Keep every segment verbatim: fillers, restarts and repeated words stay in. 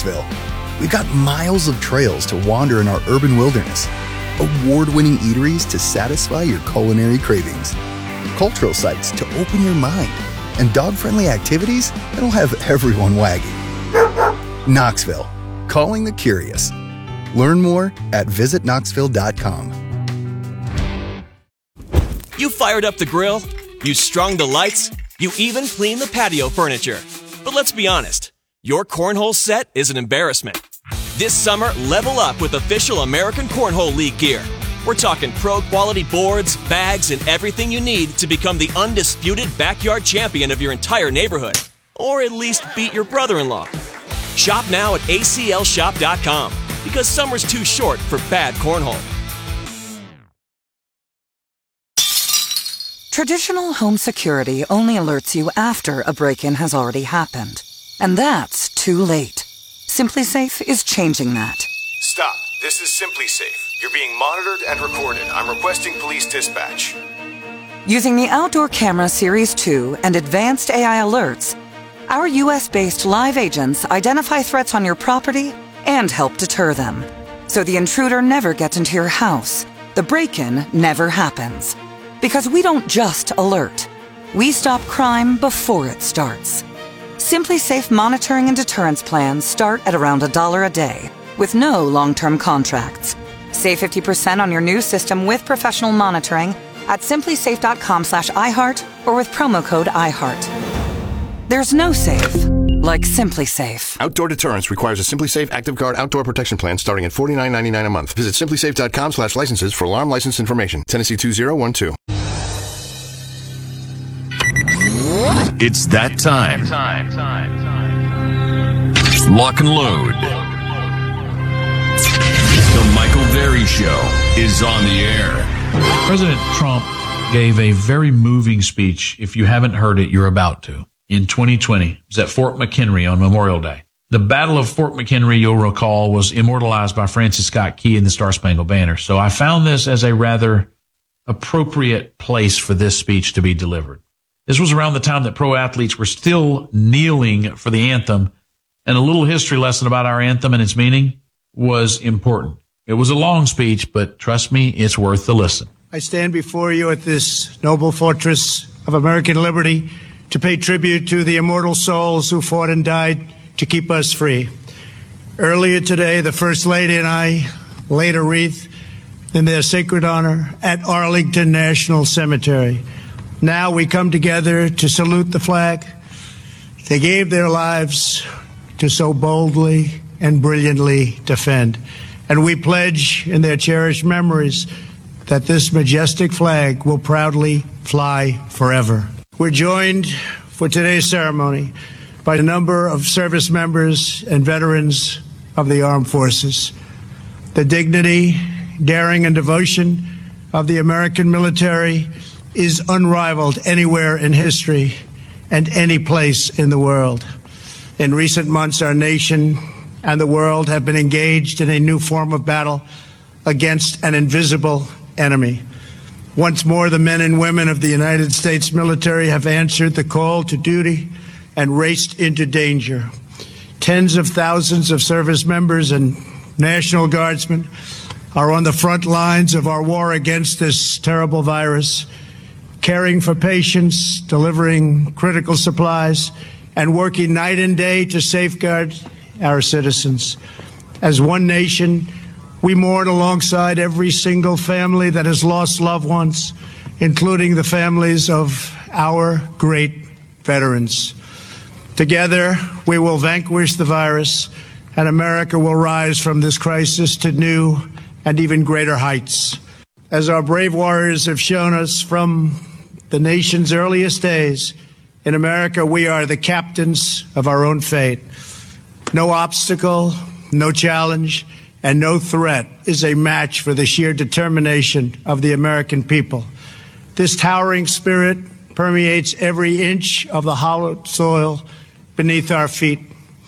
Knoxville. We've got miles of trails to wander in our urban wilderness, award-winning eateries to satisfy your culinary cravings, cultural sites to open your mind, and dog-friendly activities that'll have everyone wagging. Knoxville, calling the curious. Learn more at visit knoxville dot com. You fired up the grill, you strung the lights, you even cleaned the patio furniture. But let's be honest, your cornhole set is an embarrassment. This summer, level up with official American Cornhole League gear. We're talking pro-quality boards, bags, and everything you need to become the undisputed backyard champion of your entire neighborhood. Or at least beat your brother-in-law. Shop now at A C L shop dot com, because summer's too short for bad cornhole. Traditional home security only alerts you after a break-in has already happened. And that's too late. SimpliSafe is changing that. Stop. This is SimpliSafe. You're being monitored and recorded. I'm requesting police dispatch. Using the Outdoor Camera Series two and advanced A I alerts, our U S-based live agents identify threats on your property and help deter them. So the intruder never gets into your house. The break-in never happens. Because we don't just alert. We stop crime before it starts. SimpliSafe monitoring and deterrence plans start at around a dollar a day, with no long-term contracts. Save fifty percent on your new system with professional monitoring at simplisafe dot com slash iHeart or with promo code iHeart. There's no safe like SimpliSafe. Outdoor deterrence requires a SimpliSafe Active Guard outdoor protection plan starting at forty-nine ninety-nine a month. Visit simplisafe dot com slash licenses for alarm license information. Tennessee two zero one two. It's that time. time, time, time. Lock and load. The Michael Berry Show is on the air. President Trump gave a very moving speech. If you haven't heard it, you're about to. In twenty twenty, it was at Fort McHenry on Memorial Day. The Battle of Fort McHenry, you'll recall, was immortalized by Francis Scott Key in the Star-Spangled Banner. So I found this as a rather appropriate place for this speech to be delivered. This was around the time that pro athletes were still kneeling for the anthem, and a little history lesson about our anthem and its meaning was important. It was a long speech, but trust me, it's worth the listen. I stand before you at this noble fortress of American liberty to pay tribute to the immortal souls who fought and died to keep us free. Earlier today, the First Lady and I laid a wreath in their sacred honor at Arlington National Cemetery. Now we come together to salute the flag they gave their lives to so boldly and brilliantly defend. And we pledge in their cherished memories that this majestic flag will proudly fly forever. We're joined for today's ceremony by a number of service members and veterans of the armed forces. The dignity, daring, and devotion of the American military is unrivaled anywhere in history and any place in the world. In recent months, our nation and the world have been engaged in a new form of battle against an invisible enemy. Once more, the men and women of the United States military have answered the call to duty and raced into danger. Tens of thousands of service members and National Guardsmen are on the front lines of our war against this terrible virus, caring for patients, delivering critical supplies, and working night and day to safeguard our citizens. As one nation, we mourn alongside every single family that has lost loved ones, including the families of our great veterans. Together, we will vanquish the virus, and America will rise from this crisis to new and even greater heights. As our brave warriors have shown us from the nation's earliest days, in America, we are the captains of our own fate. No obstacle, no challenge, and no threat is a match for the sheer determination of the American people. This towering spirit permeates every inch of the hallowed soil beneath our feet.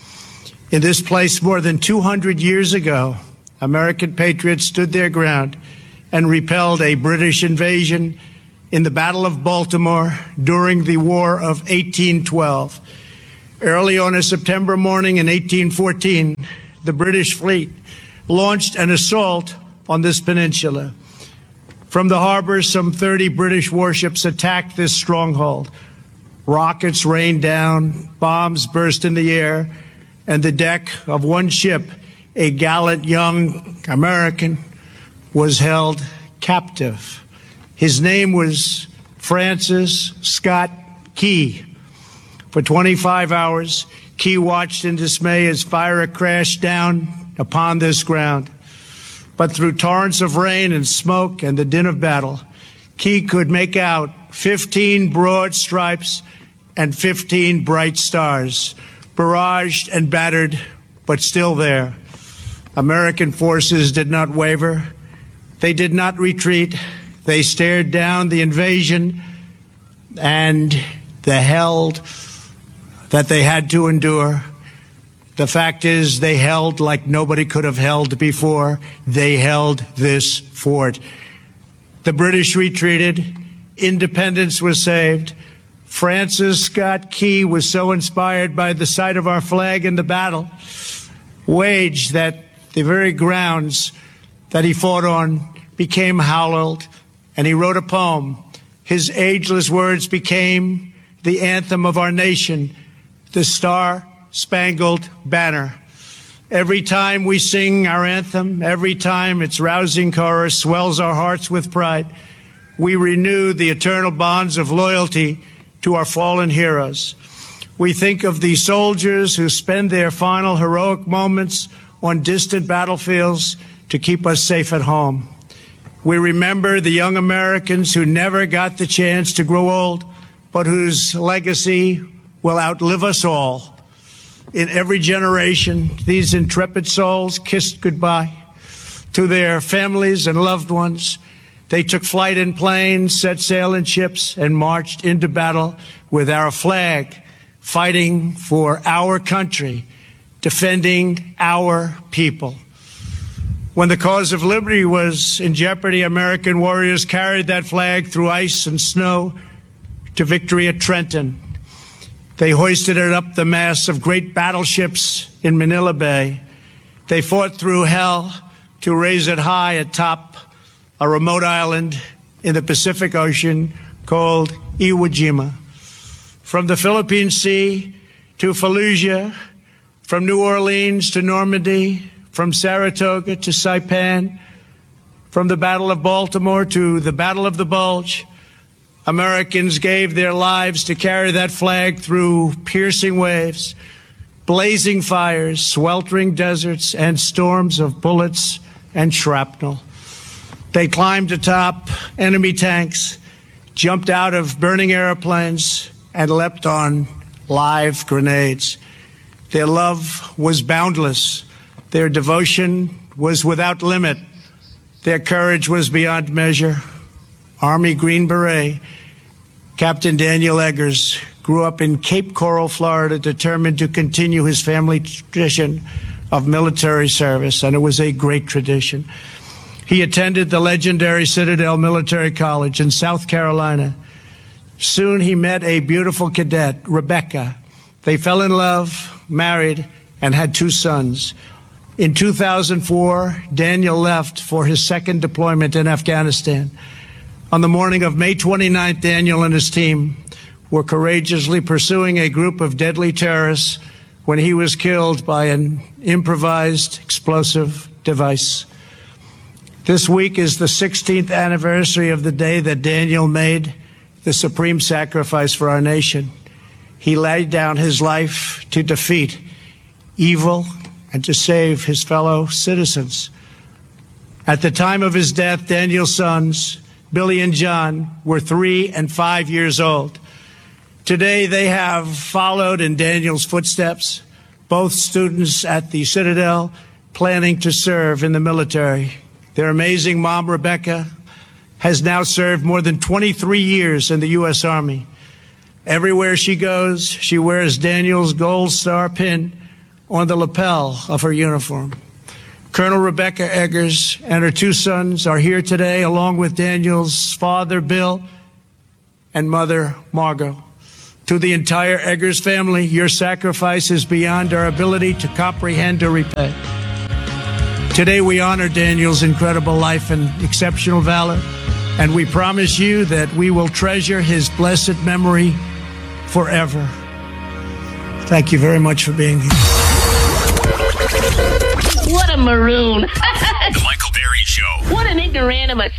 In this place more than two hundred years ago, American patriots stood their ground and repelled a British invasion in the Battle of Baltimore during the War of eighteen twelve. Early on a September morning in eighteen fourteen, the British fleet launched an assault on this peninsula. From the harbor, some thirty British warships attacked this stronghold. Rockets rained down, bombs burst in the air, and the deck of one ship, a gallant young American, was held captive. His name was Francis Scott Key. For twenty-five hours, Key watched in dismay as fire crashed down upon this ground. But through torrents of rain and smoke and the din of battle, Key could make out fifteen broad stripes and fifteen bright stars, barraged and battered, but still there. American forces did not waver. They did not retreat. They stared down the invasion and the held that they had to endure. The fact is, they held like nobody could have held before. They held this fort. The British retreated. Independence was saved. Francis Scott Key was so inspired by the sight of our flag in the battle waged that the very grounds that he fought on became hallowed, and he wrote a poem. His ageless words became the anthem of our nation, the Star-Spangled Banner. Every time we sing our anthem, every time its rousing chorus swells our hearts with pride, we renew the eternal bonds of loyalty to our fallen heroes. We think of the soldiers who spend their final heroic moments on distant battlefields to keep us safe at home. We remember the young Americans who never got the chance to grow old, but whose legacy will outlive us all. In every generation, these intrepid souls kissed goodbye to their families and loved ones. They took flight in planes, set sail in ships, and marched into battle with our flag, fighting for our country, defending our people. When the cause of liberty was in jeopardy, American warriors carried that flag through ice and snow to victory at Trenton. They hoisted it up the masts of great battleships in Manila Bay. They fought through hell to raise it high atop a remote island in the Pacific Ocean called Iwo Jima. From the Philippine Sea to Fallujah, from New Orleans to Normandy, from Saratoga to Saipan, from the Battle of Baltimore to the Battle of the Bulge, Americans gave their lives to carry that flag through piercing waves, blazing fires, sweltering deserts, and storms of bullets and shrapnel. They climbed atop enemy tanks, jumped out of burning airplanes, and leapt on live grenades. Their love was boundless. Their devotion was without limit. Their courage was beyond measure. Army Green Beret Captain Daniel Eggers grew up in Cape Coral, Florida, determined to continue his family tradition of military service, and it was a great tradition. He attended the legendary Citadel Military College in South Carolina. Soon he met a beautiful cadet, Rebecca. They fell in love, married, and had two sons. In two thousand four, Daniel left for his second deployment in Afghanistan. On the morning of May twenty-ninth, Daniel and his team were courageously pursuing a group of deadly terrorists when he was killed by an improvised explosive device. This week is the sixteenth anniversary of the day that Daniel made the supreme sacrifice for our nation. He laid down his life to defeat evil and to save his fellow citizens. At the time of his death, Daniel's sons, Billy and John, were three and five years old. Today, they have followed in Daniel's footsteps, both students at the Citadel, planning to serve in the military. Their amazing mom, Rebecca, has now served more than twenty-three years in the U S Army. Everywhere she goes, she wears Daniel's gold star pin on the lapel of her uniform. Colonel Rebecca Eggers and her two sons are here today, along with Daniel's father, Bill, and mother, Margot. To the entire Eggers family, your sacrifice is beyond our ability to comprehend or repay. Today, we honor Daniel's incredible life and exceptional valor, and we promise you that we will treasure his blessed memory forever. Thank you very much for being here. What a maroon. The Michael Berry Show. What an ignoramus.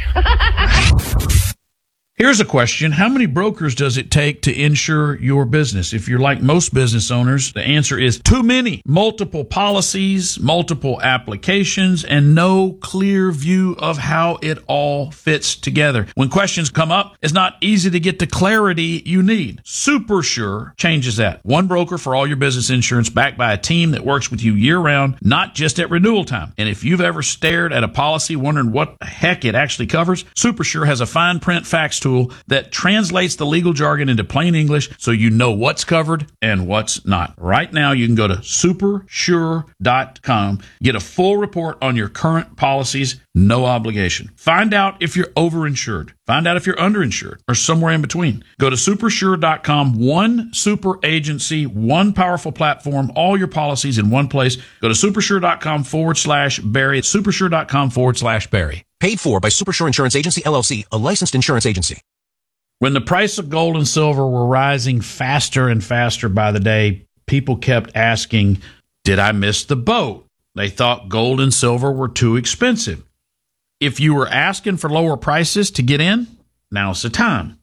Here's a question. How many brokers does it take to insure your business? If you're like most business owners, the answer is too many. Multiple policies, multiple applications, and no clear view of how it all fits together. When questions come up, it's not easy to get the clarity you need. SuperSure changes that. One broker for all your business insurance, backed by a team that works with you year-round, not just at renewal time. And if you've ever stared at a policy wondering what the heck it actually covers, SuperSure has a fine print facts tool that translates the legal jargon into plain English so you know what's covered and what's not. Right now, you can go to super sure dot com, get a full report on your current policies, no obligation. Find out if you're overinsured. Find out if you're underinsured or somewhere in between. Go to super sure dot com, one super agency, one powerful platform, all your policies in one place. Go to supersure dot com forward slash Barry. supersure dot com forward slash Barry. Paid for by Supersure Insurance Agency, L L C, a licensed insurance agency. When the price of gold and silver were rising faster and faster by the day, people kept asking, did I miss the boat? They thought gold and silver were too expensive. If you were asking for lower prices to get in, now's the time.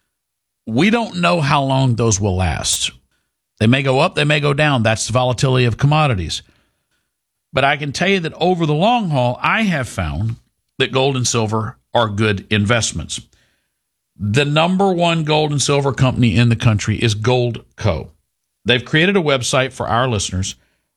We don't know how long those will last. They may go up, they may go down. That's the volatility of commodities. But I can tell you that over the long haul, I have found that gold and silver are good investments. The number one gold and silver company in the country is Goldco. They've created a website for our listeners,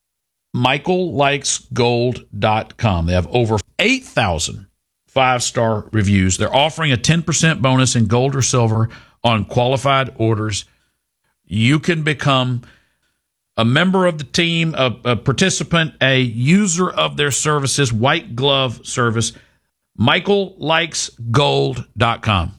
michael likes gold dot com. They have over eight thousand five-star reviews. They're offering a ten percent bonus in gold or silver on qualified orders. You can become a member of the team, a, a participant, a user of their services, white glove service, michael likes gold dot com.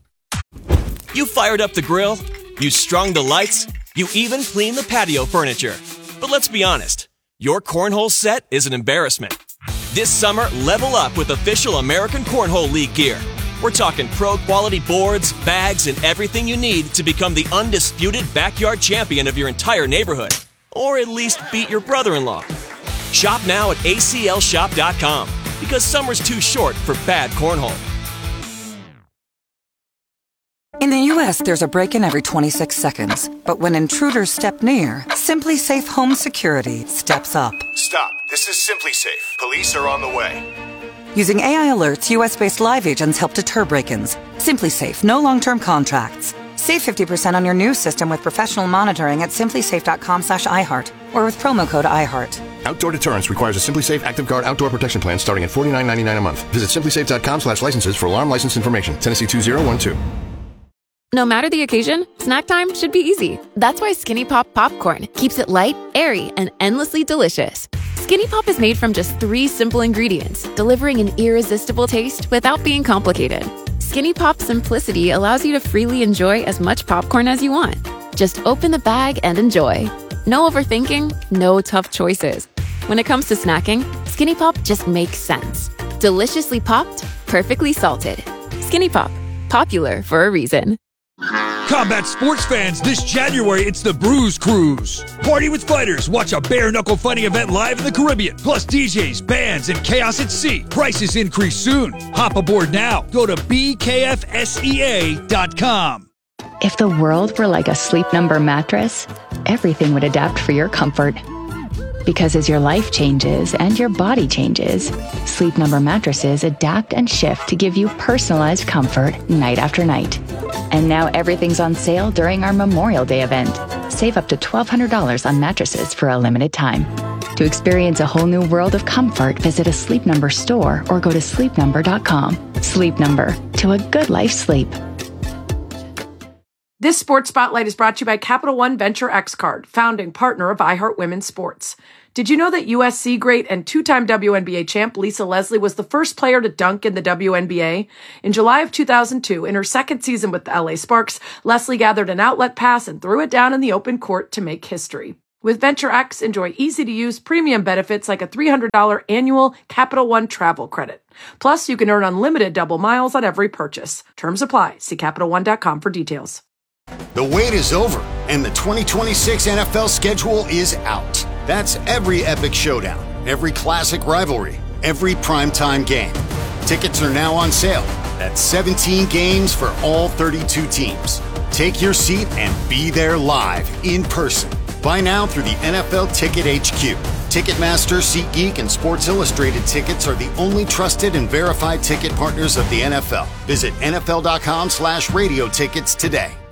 You fired up the grill, you strung the lights, you even cleaned the patio furniture. But let's be honest, your cornhole set is an embarrassment. This summer, level up with official American Cornhole League gear. We're talking pro-quality boards, bags, and everything you need to become the undisputed backyard champion of your entire neighborhood. Or at least beat your brother-in-law. Shop now at A C L shop dot com, because summer's too short for bad cornhole. In the U S, there's a break-in every twenty-six seconds. But when intruders step near, Simply Safe Home Security steps up. Stop. This is Simply Safe. Police are on the way. Using A I alerts, U S-based live agents help deter break-ins. Simply Safe, no long-term contracts. Save fifty percent on your new system with professional monitoring at simply safe dot com slash i heart or with promo code iHeart. Outdoor deterrence requires a Simply Safe Active Guard outdoor protection plan starting at forty-nine ninety-nine a month. Visit simply safe dot com slash licenses for alarm license information. Tennessee two zero one two. No matter the occasion, snack time should be easy. That's why Skinny Pop Popcorn keeps it light, airy, and endlessly delicious. Skinny Pop is made from just three simple ingredients, delivering an irresistible taste without being complicated. Skinny Pop simplicity allows you to freely enjoy as much popcorn as you want. Just open the bag and enjoy. No overthinking, no tough choices. When it comes to snacking, Skinny Pop just makes sense. Deliciously popped, perfectly salted. Skinny Pop, popular for a reason. Combat sports fans, this January it's the Bruise Cruise. Party with fighters, watch a bare-knuckle fighting event live in the Caribbean. Plus D Js, bands, and chaos at sea. Prices increase soon. Hop aboard now. Go to b k f s e a dot com. If the world were like a Sleep Number mattress, everything would adapt for your comfort. Because as your life changes and your body changes, Sleep Number mattresses adapt and shift to give you personalized comfort night after night. And now everything's on sale during our Memorial Day event. Save up to twelve hundred dollars on mattresses for a limited time. To experience a whole new world of comfort, visit a Sleep Number store or go to sleep number dot com. Sleep Number, to a good life sleep. This Sports Spotlight is brought to you by Capital One Venture X Card, founding partner of iHeart Women's Sports. Did you know that U S C great and two-time W N B A champ Lisa Leslie was the first player to dunk in the W N B A? In July of two thousand two, in her second season with the L A Sparks, Leslie gathered an outlet pass and threw it down in the open court to make history. With Venture X, enjoy easy-to-use premium benefits like a three hundred dollars annual Capital One travel credit. Plus, you can earn unlimited double miles on every purchase. Terms apply. See Capital One dot com for details. The wait is over, and the twenty twenty-six N F L schedule is out. That's every epic showdown, every classic rivalry, every primetime game. Tickets are now on sale. That's seventeen games for all thirty-two teams. Take your seat and be there live, in person. Buy now through the N F L Ticket H Q. Ticketmaster, SeatGeek, and Sports Illustrated tickets are the only trusted and verified ticket partners of the N F L. Visit N F L dot com slash radio tickets today.